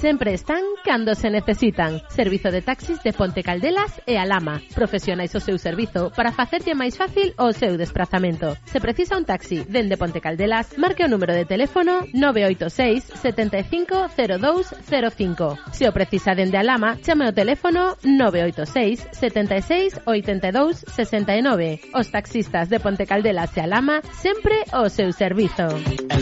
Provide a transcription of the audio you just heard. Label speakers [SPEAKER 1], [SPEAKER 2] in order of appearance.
[SPEAKER 1] sempre están cando se necesitan. Servizo de taxis de Ponte Caldelas e Alhama. Profesionais o seu servizo para facerlle máis fácil o seu desplazamento. Se precisa un taxi dende Ponte Caldelas, marque o número de teléfono 986 75 0205. Se o precisa dende Alhama, chame o teléfono 986 76 82 69. Os taxistas de Ponte Caldelas e Alhama sempre o seu servizo.